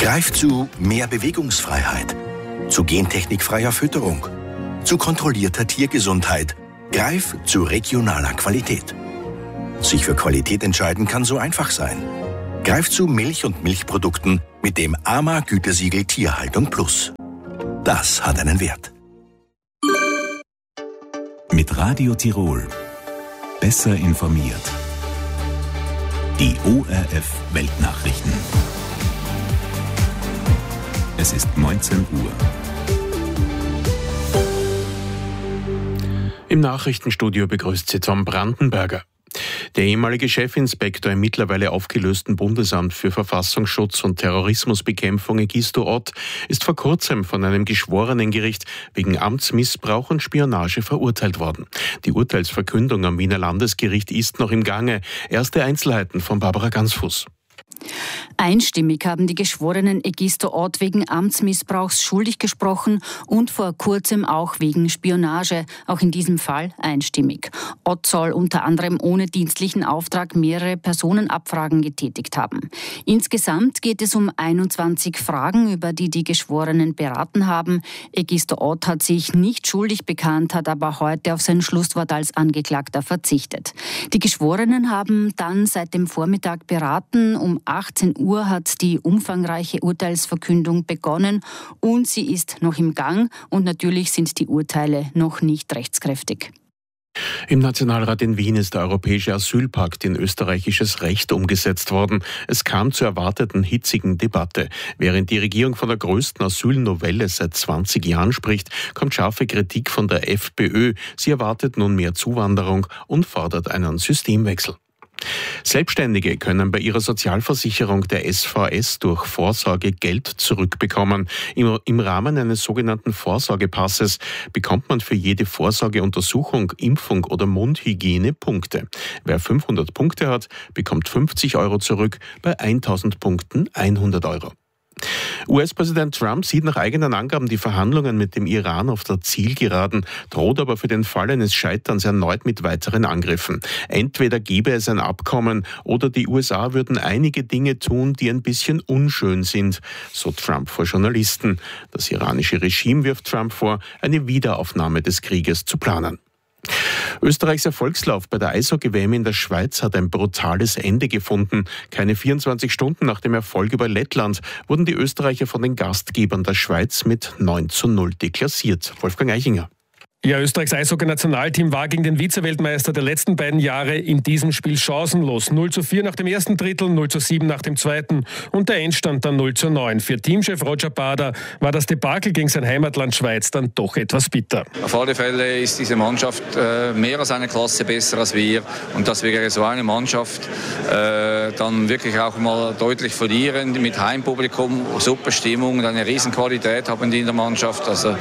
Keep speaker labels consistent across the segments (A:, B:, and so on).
A: Greift zu mehr Bewegungsfreiheit, zu gentechnikfreier Fütterung, zu kontrollierter Tiergesundheit. Greif zu regionaler Qualität. Sich für Qualität entscheiden kann so einfach sein. Greif zu Milch und Milchprodukten mit dem AMA-Gütesiegel Tierhaltung Plus. Das hat einen Wert.
B: Mit Radio Tirol. Besser informiert. Die ORF Weltnachrichten. Es ist 19 Uhr.
C: Im Nachrichtenstudio begrüßt Sie Tom Brandenberger. Der ehemalige Chefinspektor im mittlerweile aufgelösten Bundesamt für Verfassungsschutz und Terrorismusbekämpfung Egisto Ott ist vor kurzem von einem Geschworenengericht wegen Amtsmissbrauch und Spionage verurteilt worden. Die Urteilsverkündung am Wiener Landesgericht ist noch im Gange. Erste Einzelheiten von Barbara Gansfuß.
D: Einstimmig haben die Geschworenen Egisto Ott wegen Amtsmissbrauchs schuldig gesprochen und vor kurzem auch wegen Spionage, auch in diesem Fall einstimmig. Ott soll unter anderem ohne dienstlichen Auftrag mehrere Personenabfragen getätigt haben. Insgesamt geht es um 21 Fragen, über die die Geschworenen beraten haben. Egisto Ott hat sich nicht schuldig bekannt, hat aber heute auf sein Schlusswort als Angeklagter verzichtet. Die Geschworenen haben dann seit dem Vormittag beraten. Um 18 Uhr hat die umfangreiche Urteilsverkündung begonnen und sie ist noch im Gang und natürlich sind die Urteile noch nicht rechtskräftig.
C: Im Nationalrat in Wien ist der Europäische Asylpakt in österreichisches Recht umgesetzt worden. Es kam zur erwarteten hitzigen Debatte. Während die Regierung von der größten Asylnovelle seit 20 Jahren spricht, kommt scharfe Kritik von der FPÖ. Sie erwartet nun mehr Zuwanderung und fordert einen Systemwechsel. Selbstständige können bei ihrer Sozialversicherung der SVS durch Vorsorge Geld zurückbekommen. Im Rahmen eines sogenannten Vorsorgepasses bekommt man für jede Vorsorgeuntersuchung, Impfung oder Mundhygiene Punkte. Wer 500 Punkte hat, bekommt 50 Euro zurück, bei 1000 Punkten 100 Euro. US-Präsident Trump sieht nach eigenen Angaben die Verhandlungen mit dem Iran auf der Zielgeraden, droht aber für den Fall eines Scheiterns erneut mit weiteren Angriffen. Entweder gäbe es ein Abkommen oder die USA würden einige Dinge tun, die ein bisschen unschön sind, so Trump vor Journalisten. Das iranische Regime wirft Trump vor, eine Wiederaufnahme des Krieges zu planen. Österreichs Erfolgslauf bei der Eishockey-WM in der Schweiz hat ein brutales Ende gefunden. Keine 24 Stunden nach dem Erfolg über Lettland wurden die Österreicher von den Gastgebern der Schweiz mit 9:0 deklassiert. Wolfgang Eichinger.
E: Ja, Österreichs Eishockey-Nationalteam war gegen den Vizeweltmeister der letzten beiden Jahre in diesem Spiel chancenlos. 0:4 nach dem ersten Drittel, 0:7 nach dem zweiten und der Endstand dann 0:9. Für Teamchef Roger Bader war das Debakel gegen sein Heimatland Schweiz dann doch etwas bitter.
F: Auf alle Fälle ist diese Mannschaft mehr als eine Klasse besser als wir. Und dass wir so eine Mannschaft dann wirklich auch mal deutlich verlieren, mit Heimpublikum, super Stimmung und eine Riesenqualität haben die in der Mannschaft. Also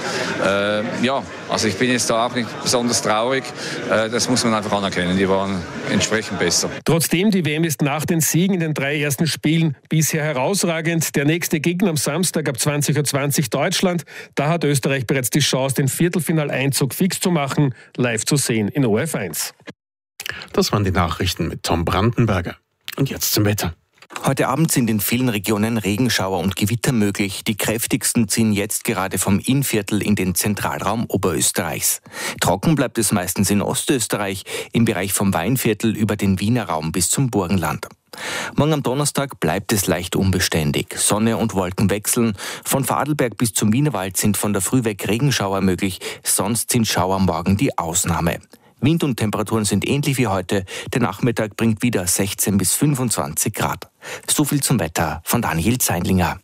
F: ich bin jetzt da auch nicht besonders traurig. Das muss man einfach anerkennen. Die waren entsprechend besser.
E: Trotzdem, die WM ist nach den Siegen in den 3 ersten Spielen bisher herausragend. Der nächste Gegner am Samstag ab 20:20 Uhr Deutschland. Da hat Österreich bereits die Chance, den Viertelfinaleinzug fix zu machen. Live zu sehen in ORF 1.
C: Das waren die Nachrichten mit Tom Brandenberger. Und jetzt zum Wetter.
G: Heute Abend sind in vielen Regionen Regenschauer und Gewitter möglich. Die kräftigsten ziehen jetzt gerade vom Innviertel in den Zentralraum Oberösterreichs. Trocken bleibt es meistens in Ostösterreich, im Bereich vom Weinviertel über den Wiener Raum bis zum Burgenland. Morgen am Donnerstag bleibt es leicht unbeständig. Sonne und Wolken wechseln. Von Vorarlberg bis zum Wienerwald sind von der Früh weg Regenschauer möglich. Sonst sind Schauer morgen die Ausnahme. Wind und Temperaturen sind ähnlich wie heute. Der Nachmittag bringt wieder 16 bis 25 Grad. So viel zum Wetter von Daniel Zeinlinger.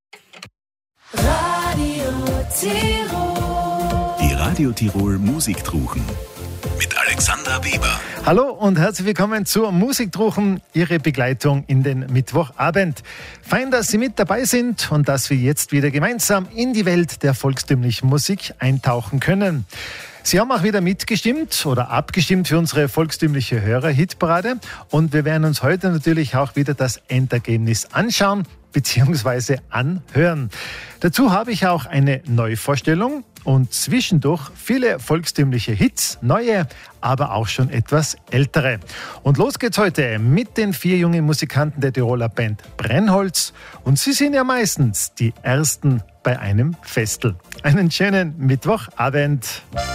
B: Radio Tirol. Die Radio Tirol Musiktruchen mit Alexandra Weber.
H: Hallo und herzlich willkommen zur Musiktruchen, Ihre Begleitung in den Mittwochabend. Fein, dass Sie mit dabei sind und dass wir jetzt wieder gemeinsam in die Welt der volkstümlichen Musik eintauchen können. Sie haben auch wieder mitgestimmt oder abgestimmt für unsere volkstümliche Hörer-Hitparade und wir werden uns heute natürlich auch wieder das Endergebnis anschauen bzw. anhören. Dazu habe ich auch eine Neuvorstellung und zwischendurch viele volkstümliche Hits, neue, aber auch schon etwas ältere. Und los geht's heute mit den 4 jungen Musikanten der Tiroler Band Brennholz. Und sie sind ja meistens die Ersten bei einem Festel. Einen schönen Mittwochabend.